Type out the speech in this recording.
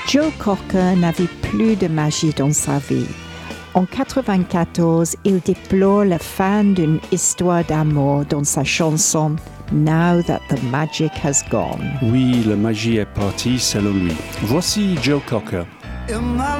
Joe Cocker n'avait plus de magie dans sa vie. En 1994, il déplore la fin d'une histoire d'amour dans sa chanson Now That the Magic Has Gone. Oui, la magie est partie selon lui. Voici Joe Cocker.